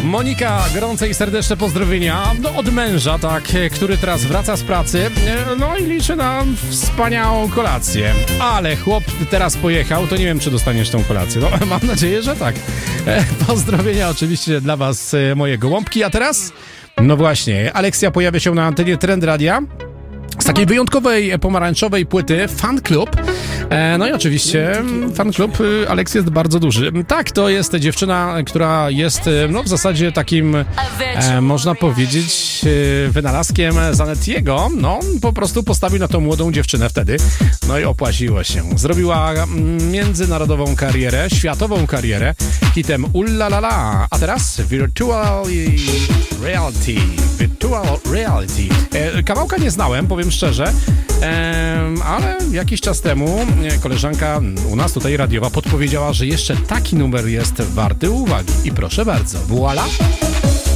Monika, gorące i serdeczne pozdrowienia od męża, tak, który teraz wraca z pracy, no i liczy na wspaniałą kolację. Ale chłop teraz pojechał, to nie wiem, czy dostaniesz tą kolację. No, mam nadzieję, że tak. Pozdrowienia oczywiście dla was, moje gołąbki. A teraz? No właśnie, Aleksja pojawia się na antenie Trend Radia z takiej wyjątkowej pomarańczowej płyty Fan Club. No i oczywiście Fan Club Aleksji jest bardzo duży. Tak, to jest dziewczyna, która jest no w zasadzie takim, można powiedzieć, wynalazkiem Zanettiego. No, po prostu postawił na tą młodą dziewczynę wtedy. No i opłaciło się. Zrobiła międzynarodową karierę, światową karierę hitem Ullalala. A teraz Virtual Reality. Kawałka nie znałem, powiem szczerze, ale jakiś czas temu koleżanka u nas tutaj radiowa podpowiedziała, że jeszcze taki numer jest warty uwagi. I proszę bardzo, voila!